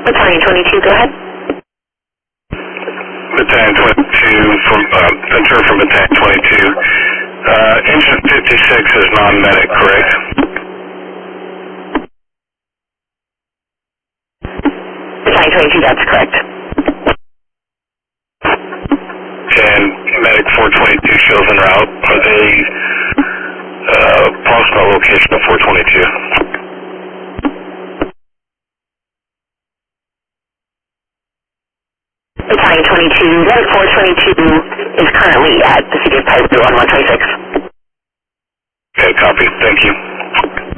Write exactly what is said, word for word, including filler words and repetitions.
Battalion twenty-two, go ahead. Battalion twenty-two, from, uh, Ventura from Battalion twenty-two. Uh, engine fifty-six is non-medic, correct? Battalion twenty-two, that's correct. And medic four twenty-two shows en route. Are they uh, approximate location of four twenty-two? Battalion twenty-two, medic four twenty-two is currently at the city of Paisley on one twenty-six. Okay, copy. Thank you.